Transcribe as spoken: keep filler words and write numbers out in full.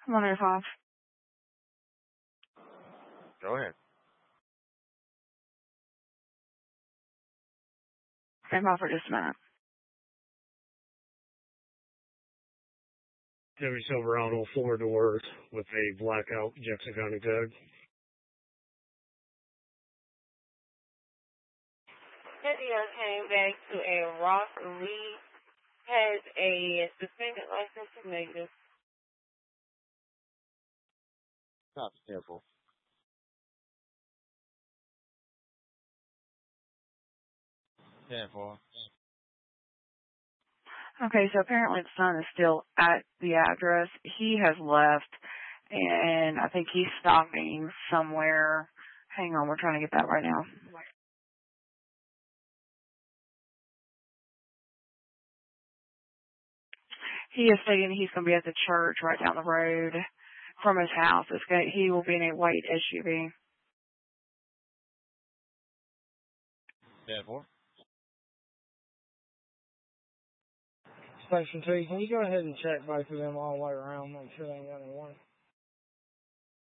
one oh five. Go ahead. Stand by for just a minute. Chevy Silverado, four doors with a blackout Jackson County tag. Cynthia came back to a Ross Lee, has a suspended license to negative. Stop, careful. Careful. Okay, so apparently the son is still at the address. He has left, and I think he's stopping somewhere. Hang on, we're trying to get that right now. He is stating he's going to be at the church right down the road from his house. It's going, he will be in a white S U V. Careful. Station two, can you go ahead and check both of them all the way around, make sure they ain't got any warning?